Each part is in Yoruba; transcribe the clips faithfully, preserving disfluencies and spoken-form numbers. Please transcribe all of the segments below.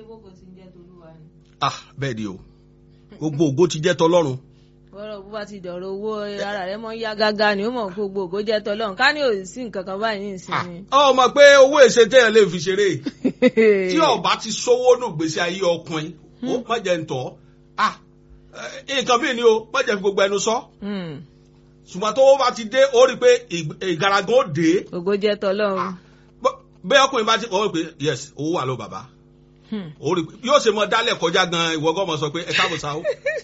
gbogbo ti jẹ́ tolúwa ni. ah bẹ́ẹ̀ ni o gbogbo ògo ti jẹ́ tọlọ́run. bọ́rọ̀ bó bá ti dọ̀rọ̀ owó ara rẹ̀ mọ́ yá gágá ni ó mọ̀ gbogbo ògo jẹ́ tọlọ́run ká ní ò sí nǹkan kan báyìí ní ìsinmi. ọ mọ̀ pé owó èsè téèyàn lè fi ṣeré tí ọba ti sówó nù gbèsè ayé ọkùnrin ó má jẹ́ ń tọ́ ah nǹkan bíi ni o má jẹ́ fi gbogbo ẹnu sọ ṣùgbọ́n tó bá ti dé ó rí i pé ìgaragan ó dé. ògo jẹ́ tọlọ́run. bẹ́ẹ̀ ọkùnrin bá ti kọ́ pé yes owó wà ló bàbá ó rí i pé yóò ṣe mọ dálẹ̀ kọjá gan ìwọ gan mọ̀ sọ pé ẹ káàbọ̀ sáà ó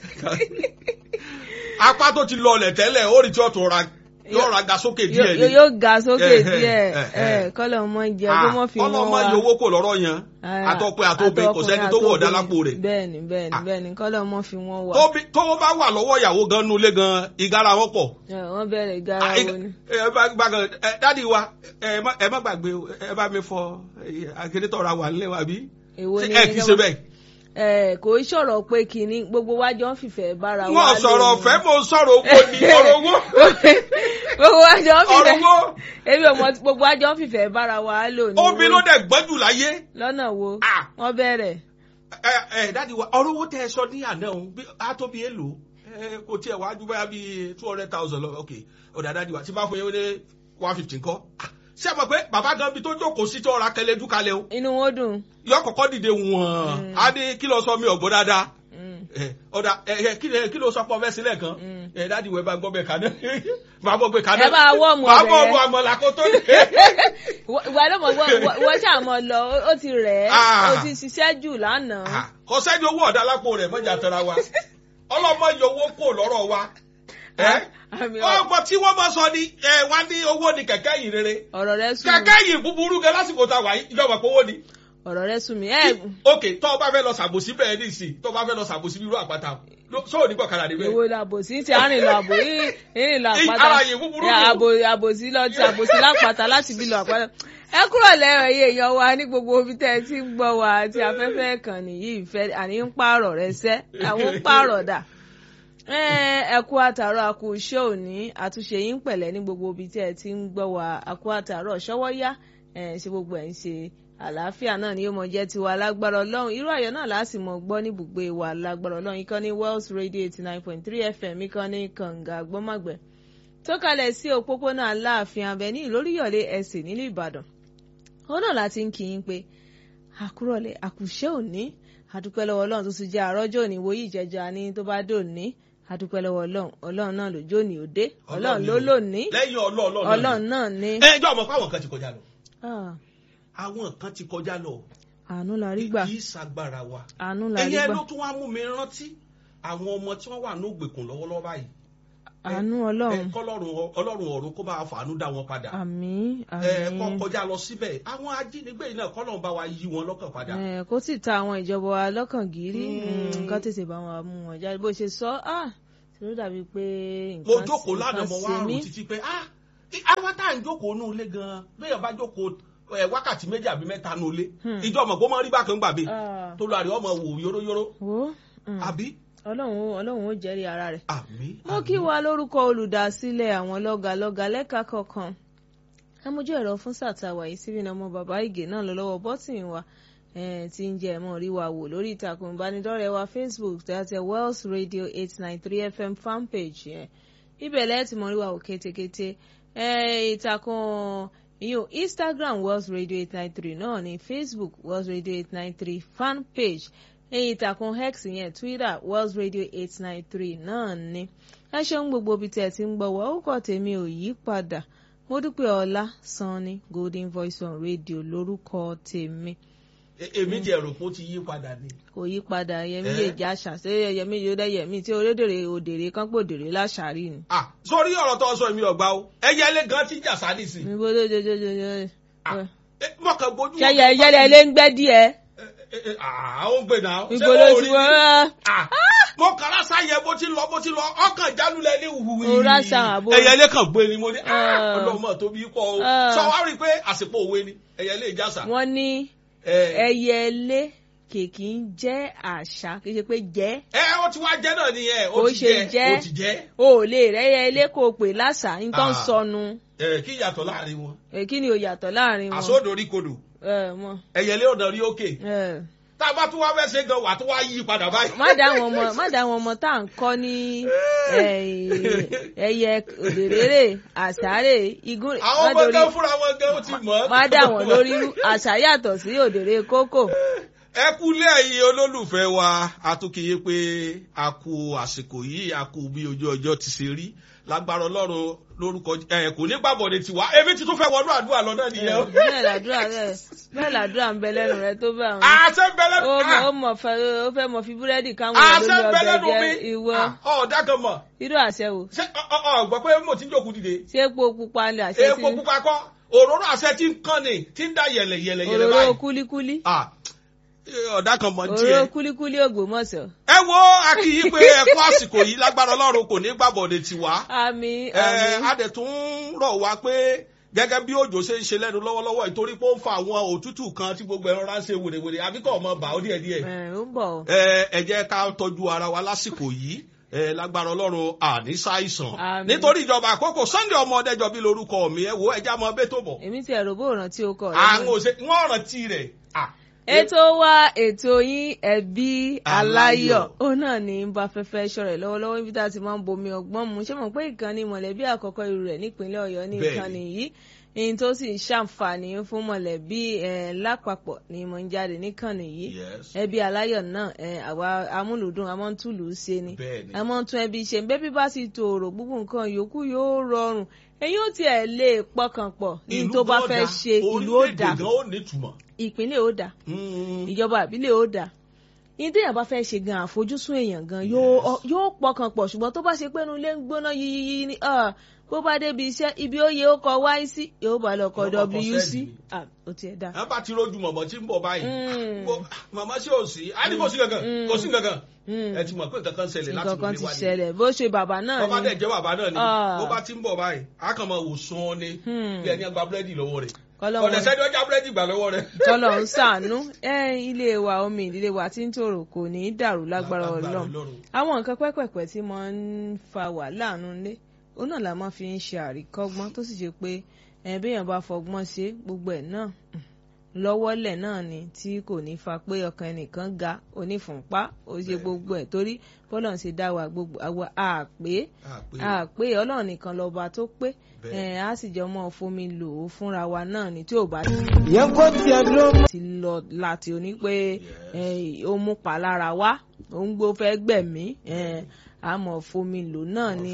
apá tó ti lọlẹ̀ tẹ́lẹ̀ ó rí tí ó tó ra yóò ra ga sókè díẹ̀ ni yóò ga sókè díẹ̀ kọ́lọ̀ mọ́ jẹ kó mọ́ fi wọ́n wá kọ́lọ̀ mọ́ yẹ owó kò lọ́rọ̀ yan àtọpẹ́ àtọbẹ kò sẹ́ni tó wọ̀ ọ̀dá lápò rẹ̀. bẹ́ẹ̀ni bẹ́ẹ̀ni bẹ́ẹ̀ni kọ́lọ̀ mọ́ fi wọ́n wá. tó bá wà lọ́wọ́ ìyàwó gan nulẹ̀ gan ìgara wọn pọ̀. wọ́n bẹ̀rẹ̀ ìgara wọn ni. dádì wa ẹ má gbàgbé ẹ bá mi fọ akérétọ́ra wà nílẹ̀ wa bí ẹ kì í ṣe bẹ́ẹ̀. ẹ kò í sọ̀rọ̀ pé kínní gbogbo wa jọ ń fìfẹ́ bára wa lò. wọ́n sọ̀rọ̀ fẹ́ mo sọ̀rọ̀ owó ni ọ̀rọ̀ owó. gbogbo wa jọ ń fìfẹ́ ebi ọmọ gbogbo wa jọ ń fìfẹ́ bára wa lò ní. omi ló dẹ̀ gbọ́njù láyé. lọ́nà wo wọ́n bẹ̀rẹ̀. ẹ ẹ dáàdi wa ọ̀rọ̀ owó tẹ ẹ sọ ní àná òun á tó bí èlò kò tiẹ̀ wá ju báyà bíi two hundred thousand lọ ok ọ̀dà dáàdi wa tí bá fún yín ní one fifty ńkọ́ ṣé ẹ mọ̀ pé bàbá gan bi tó jókòó sí tó ra kẹlẹ́ dúkalẹ̀ o. inú wọn dùn. yọ kọ́kọ́ dìde wọ̀n á ní kí ló sọ mi ọ̀gbọ́n dáadáa. ọ̀dà kí ló sọ pọ̀ fẹ́ sílẹ̀ kan dáàdi wẹ̀ bá gbọ́ bẹ̀ kaná bá gbọ́ bẹ̀ kaná ẹ bá wọ́ ọmọ rẹ̀ bá gbọ́ ọmọ àmọ́lá kó tó dé. ìwà ló mọ̀ wọ́n ṣàmọ̀ lọ ó ti rẹ̀ ẹ́ ó ti ṣiṣẹ́ jù lánàá. kò sẹ́ni owó ọ̀dà lápò rẹ̀ mọ́jà tẹ̀ra wa ọlọ́mọ yọ owó kò lọ́rọ̀ wa ọmọ tí wọ́n bá sọ ni wá ní owó ni kẹ̀kẹ́ yìí rere ọ̀rọ̀ rẹ sùn mí kẹ̀kẹ́ yìí búburú gẹ lásìkò tá a wà yìí ìjọba owó ni. ọ̀rọ̀ rẹ sùn mí. ok tó o bá fẹ́ lọ sàbòsí bẹ́ẹ̀ ní ìsìn tó o bá fẹ́ lọ sàbòsí bí irú àpáta sóò ní gbọ̀kadà níbẹ̀. èwo la àbòsí ti àárín lọ àbò ìrìn lọ àpáta ara yìí búburú ni àbòsí lọ ti àbòsí lápáta láti bí lọ àpáta. ẹ kúrò lẹ́rọ̀ iye èèyàn wa ní gbogbo ibi tẹ́ ẹ ti ń gbọ́ wa àti afẹ́fẹ́ kan nìyí ìfẹ́ àní ń pààrọ̀ rẹ sẹ́ àwọn ń pààrọ̀ dà ẹ kú àtàrọ̀ àkú iṣẹ́ òní àtúnṣe yín pẹ̀lẹ́ ní gbogbo ibi tí ẹ ti ń gbọ́ wa àkú àtàrọ̀ ṣọwọ́ yá ṣe gbogbo ẹ̀ ń ṣe àlàáfíà náà ni yóò mọ jẹ́ tiwa lágbára ọlọ́run irú ayọ̀ náà láti mọ̀ gbọ́ ní ibùgbé wa lágbára ọlọ́run ìkànnì Wells Radio eighty nine point three F M ìkànnì kànga gbọ́mọ̀gbẹ́ tó kalẹ̀ sí òpópónà aláàfin abẹ́ní lóríyọ̀lé ẹ̀sìn nílùú Ìbàdàn òun náà láti ń kí yín pé àkúrọ̀lẹ̀ àkùṣẹ́ òní àdúpẹ́ lọ́wọ́ ọlọ́run tó ti jẹ́ àrọ́jọ́ òní wòye ìjẹjọ́ àní tó bá dòní adúpẹ́ lọ́wọ́ ọlọ́run ọlọ́run náà lójó ní òde ọlọ́run ló lónìí lẹ́yìn ọlọ́run náà ní. ẹ jọ ọmọ fáwọn kan ti kọjá lọ àwọn kan ti kọjá lọ àánú la rí gbà kì í ṣàgbára wa àánú la rí gbà ẹyẹ ló tún wá mú mi rántí àwọn ọmọ tí wọ́n wà ní ògbèkùn lọ́wọ́lọ́wọ́ báyìí àánú ọlọ́run ọlọ́run ọ̀run kó bá wa fàánú dá wọn padà àmín ẹ kọ́ àmín kọjá lọ síbẹ̀ àwọn ajínigbé yìí náà kọ́lọ́run bá wa yí wọn lọ́kàn padà. ẹ kó sì ta àwọn ìjọba wa lọ́kàn gírí nǹkan tètè bá wọn mú wọn jáde bó ṣe sọ ah ló dàbí pé mo jókòó lánàá mo wá rò títí pé ah àwọn tá à ń jókòó nù ilé gan bẹ́ẹ̀ bá jókòó wákàtí méjì àbí mẹ́ta nù ilé ìjọ ọmọ kó máa rí bákan gbàgbé tó lọ àrí ọmọ wò yóróyóró àbí. ọlọ́run ọlọ́run ó jẹ́rìí ara rẹ̀. àmín. mo kí wa lórúkọ olùdásílẹ̀ àwọn lọ́gàlọ́gà lẹ́ka kọ̀ọ̀kan amójú ẹ̀rọ fún sàtàwà yìí síbi náà ọmọ bàbá ìgè náà lọ lọ́wọ́ bọ́tìn wa tí ń jẹ́ ẹ̀mọ́ rí wa wò lórí ìtàkùn ìbánidọ́rẹ̀ẹ́ wa Facebook tẹ́tẹ́ Wells Radio eight nine three F M fanpage yẹn ibẹ̀ lẹ́ẹ̀tì mọ́ rí wa wò kétékété ìtàkùn ìyún Instagram Wells Radio eight nine three náà ní Facebook Wells Radio eight nine three fanpage ìtàkùn X yẹn Twitter Wells Radio eight nine three náà ní ẹ ṣeun gbogbo ibi tẹ́ ẹ ti ń gbọ́ wá ó kọ́ tèmi ò yí padà mo dúpẹ́ ọlá sanni Golden Voice on Radio lórúkọ tèmi. èmi jẹ́ rò pé ó ti yí padà ni. kò yí padà yẹmi lè jẹ́ àṣà ṣé yẹmi yóò dẹ́ yẹmi tí orédèrè òdèrè kan pò dèrè láṣàárì ni. ah sórí ọ̀rọ̀ tó sọ èmi ọ̀gbá o ẹyẹ ilé gan ti jà sáà nìsín. níbo ló jẹjẹjẹjẹ. mọ̀kàn gbójú. ṣẹyẹ ìyẹlẹ ilé ń gbẹ́ díẹ̀. àwọn ń gbé náà. níbo ló ti wọ́n. mo kàrà sáyẹ bó ti lọ bó ti lọ ọkàn jálulẹ̀ ní ìhùwì. òrà sàn àbò. ẹyẹ ilé kan gbé ni mo ní ọlọ́mọ tó bí pọ̀ o. sọ wá rí i pé àsìkò òwe ni ẹyẹ ilé ìjàsà. wọ́n ní ẹyẹ ilé kìkì ń jẹ́ àṣà kì í ṣe pé jẹ́. ẹ ó ti wá jẹ́ náà nìyẹn ó ti jẹ́ ó ti jẹ́. o ò lè rẹ́yẹ ilé kó o pè láṣà nǹkan sọnù. ẹ kí ìyàtọ̀ láàrin wọn. ẹ kí ni o yàtọ̀ láàrin wọn. àsọdò rí kodò. ẹ mọ. ẹyẹ ilé ọ̀dọ̀ rí òkè. tá a bá tún wá fẹ́ ṣe gan wà tó wá yí padà báyìí. má dá àwọn ọmọ má dá àwọn ọmọ tá à ń kọ́ ní ẹyẹ òdèrèrè àṣàrè igún. àwọn ọmọ gan fúnra wọn gan ó ti mọ̀. má dá wọn lórí irú àṣà yàtọ̀ sí òdèrè kókò. ẹ kú lé ẹ̀yin olólùfẹ́ wa atukìyé pé a kú àsìkò yìí a kú bí ojú ọjọ́ ti ṣe rí lágbára Ọlọ́run lórúkọ ẹ kò ní gbàbọdè tiwa èmi ti tún fẹ́ wọnú àdúrà lọ náà nìyẹn. bẹ́ẹ̀ làdúrà rẹ̀ bẹ́ẹ̀ làdúrà ń bẹ lẹ́nu rẹ̀ tó bá wọn. àṣẹ ń bẹ lẹ́nu mi. ó mọ̀ fẹ́ ó fẹ́ mọ̀ fi búrẹ́dì káwọn olórí ọbẹ̀ jẹ́ ìwọ. ọ̀ọ́dà kan mọ̀. irú àṣẹ wo. ṣé ọ gbọ́ pé mo ti ń jókòó dìde. ṣé epo pupa ni àṣẹ ti. epo pupa kọ́ òróró àṣẹ ti ń kàn ní ti ń dá yẹlẹ yẹlẹ yẹlẹ báyìí. òróró kúlíkúlí. ọ̀dà kan mọ̀ díẹ̀. òróró kúlíkúlí Ògbómọ̀ṣọ́. ẹ wo akíyí pé ẹ̀kọ́ àsìkò yìí lágbára Ọlọ́run kò ní gbàbọ̀dé tiwa. àmín àmín. ẹ a dẹ̀ tún rọ̀ wá pé gẹ́gẹ́ bí òjò ṣe ń ṣe lẹ́nu lọ́wọ́lọ́wọ́ ìtorí pé ó ń fa àwọn òtútù kan tí gbogbo ẹran ránṣẹ́ wèrèwèrè àbí kò mọ bà ó díẹ̀ díẹ̀. ẹ ń bọ̀. ẹ ẹ jẹ́ ká tọ́jú ara wa lásìkò yìí ẹ lágbára Ọlọ́run àní ṣàìsàn. nítorí ìjọba àkókò Sunday ọmọ Ọdẹjọbí lórúkọ mi ẹ wo ẹja mọ bẹ́ẹ̀ tó bọ̀. èmi ti ẹ̀rọ bó rántí o kọ. àwọn òṣè wọn rántí rẹ̀. ètò wa ètò yín ẹbí aláyọ̀ ó náà ní bá fẹ́fẹ́ ṣọ̀rẹ̀ lọ́wọ́lọ́wọ́ níbi tá a ti máa ń bomi ọgbọ́n mu ṣé mọ̀ pé ìkànnì mọ̀lẹ́bí àkọ́kọ́ irú rẹ̀ nípínlẹ̀ Ọ̀yọ́ ní ìkànnì yìí èyí tó sì ń ṣàǹfààní fún mọ̀lẹ́bí lápapọ̀ ni mo ń jáde níkànnì yìí ẹbí aláyọ̀ náà àwa amúlùdùn amọ́ntúlù ṣe ni amọ́ntún ẹbí ṣe bẹ́bí bá sì tòrò gbogbo nǹkan yòókù yóò rọrùn èyí ó tiẹ̀ lè pọkàn pọ̀ ní tó bá fẹ́ ṣe ìlú ó dà ìpínlẹ̀ ó dà ìjọba ìbílẹ̀ ó dà ní téèyàn bá fẹ́ ṣe gan àfojúsùn èèyàn gan yóò pọkàn pọ̀ ṣùgbọ́n tó bá ṣe pé inú ilé ń gbóná yíyíyí ni bó bá débi iṣẹ́ ibi ó yẹ ó kọ wáyé sí yóò bá lọ kọ w c ó tiẹ̀ dá. ẹ bá ti rojú mọ̀mọ́ tí ń bọ̀ báyìí màmá sí òsì á ní kò sí kankan kò sí kankan ẹ ti mọ̀ pé nǹkan kan ṣẹlẹ̀ láti nǹkan kan ti ṣẹlẹ̀ bó ṣe bàbá náà ni bó bá dẹ̀ jẹ́ bàbá náà ni bó bá ti ń bọ̀ báyìí á kàn máa wò sán ni bí ẹni gba búrẹ́dì lọ́wọ́ rẹ̀ ọ̀dẹ̀ sẹ́ni ọjà búrẹ́dì gbà lọ́wọ́ rẹ̀. tọ́lọ̀ ń ṣàánú ilé wa omi ìdílé wa tí ń tòrò kò ní í dàrú lágbára Ọlọ́run àwọn nǹkan pẹ́pẹ̀pẹ́ tí mo ń fa wàhálà nù lé òun náà la máa fi ń ṣe àríkọ́gbọ́n tó sì ṣe pé béèyàn bá fọgbọ́n ṣe gbogbo ẹ̀ náà lọ́wọ́lẹ̀ náà ni tí kò ní fa pé ọkàn ẹnìkan ga onífúnpá ó ṣe gbogbo ẹ̀ torí bọ́lọ̀ ń ṣe dá wa gbogbo àwa àpé àpé Ọlọ́run nìkan lọ́ba tó pé a sì jọ mọ́ fomi lò ó fúnra wa náà ni tí ò bá ti lọ láti òní pé ó mú palára wá ó ń gbó fẹ́ gbẹ̀mí a mọ̀ fomi lò náà ni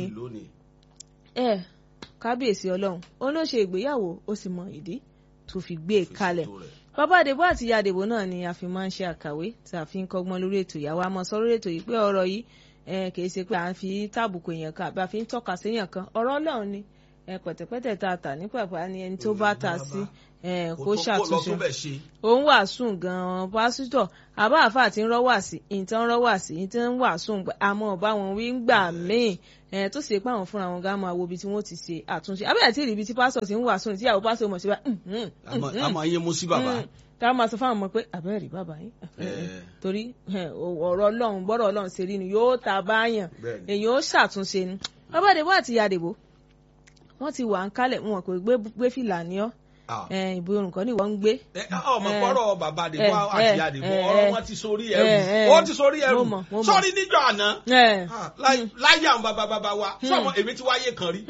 ẹ kábíyèsí Ọlọ́run òun ló ṣe ìgbéyàwó ó sì mọ ìdí tó fi gbé e kalẹ̀ bàbá àdèbò àti ìyá àdèbò náà ni a fi máa ń ṣe àkàwé tí a fi ń kọ́gbọ́n lórí ètò ìyàwó àmọ́ sọ lórí ètò yìí pé ọ̀rọ̀ yìí kìí ṣe pé à ń fi tàbùkù èèyàn kan àbí a fi ń tọ́ka sí èèyàn kan ọ̀rọ̀ Ọlọ́run ni pẹ̀tẹ̀pẹ̀tẹ̀ tá a tà ní pàpà ni ẹni tó bá ta sí kó ṣàtúnṣe òun wàásùn gan-an pásítọ̀ àbá àfà tí ń rọ́wà sí ìtàn rọ́wà sí ìtàn wàásùn àmọ́ ọba wọn wí ń gbà míì tó sì pé àwọn fúnra wọn gá máa wo ibi tí wọ́n ti ṣe àtúnṣe abẹ́rẹ́ tí ìrìbí tí pásítọ̀ ti ń wàásùn tí àwọn pásítọ̀ mọ̀ sí bá. àmọ́ ayé mo sí bàbá. ká máa sọ fáwọn ọmọ pé abẹ́rẹ́ rí bàbá yín torí ọ̀rọ̀ Ọlọ́run gbọ́dọ̀ Ọlọ́run ṣe rí ni yóò ta báyàn èyí ó ṣàtúnṣe ni bàbá àdèbò àti ìyá àdèbò wọ́n ti wà ń kálẹ̀ wọn kò gbé fìlà ní ọ́ ìbò orúkọ ni wọ́n ń gbé. ọmọ kọ́rọ̀ bàbá àdèbò àti àdèbò ọ̀rọ̀ wọn ti sórí ẹrù ó ti sórí ẹrù sórí níjọ́ àná láyé àwọn bàbá bàbá wa sọmọ èmi ti wáyé kan rí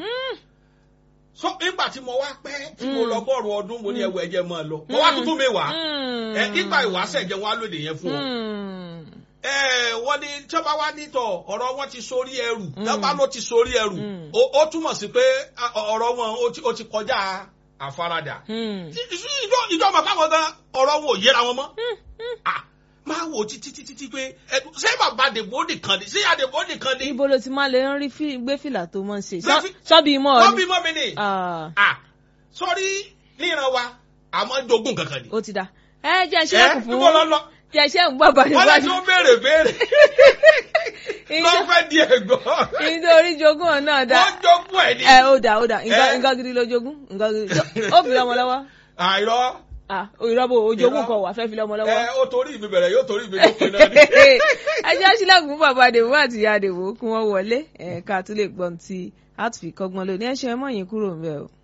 so nígbà tí mo wá pẹ́ tí mo lọ bọ́ọ̀rù ọdún mo ní ẹwọ ẹ̀jẹ̀ máa lọ mo wá tuntun mi wá nígbà ìwáṣẹ̀ jẹ́ wọn á lòdì yẹn fún ọ wọ́n ní tí wọ́n bá wá nítọ̀ ọ̀rọ̀ wọn ti sórí ẹrù lọ́ba ló ti sórí ẹrù ó túmọ̀ sí pé ọ̀rọ̀ wọn ó ti kọjá àfaradà ìjọ mọ̀ káwọn gan ọ̀rọ̀ wọn ò yẹra wọn mọ́ máa wò títí títí tí pé ṣé bàbá àdèbò nìkan ni ṣé àdèbò nìkan ni. ibo ló ti máa lè ń rí gbé fìlà tó mọ̀ ṣe sọ́bì mọ́ ọ ni. sọ́bì mọ́ mi ni sọ́rí níran wa àmọ́ jogún kankan ni. ó ti da ẹ jẹ́ ṣe é kù fún wọn tí ẹ ṣe ń gbọ́ bàdé wọ́n lè tún béèrè béèrè lọ́fẹ̀ẹ́ di ẹ̀gbọ́n. nítorí jogún ọ̀ náà dá. wọ́n jogún ẹ̀ ni. ẹ ó dà ó dà nǹkan gidi ló jogún nǹkan gidi ó fi ọmọ lọ́wọ́. àìrọ́. ìrọ́bù ojogún kan wà fẹ́ fi ọmọ lọ́wọ́. ẹ ó torí mi bẹ̀rẹ̀ yóò torí mi lópin náà ni. ẹ jẹ́ sílẹ̀kùn fún bàbá àdèwò àti ìyá àdèwò kí wọ́n wọlé ká tún lè gbọ́n tí a tún fi kọ́gbọ́n lónìí ẹ ṣe é mọ̀ yín kúrò ń bẹ̀ o.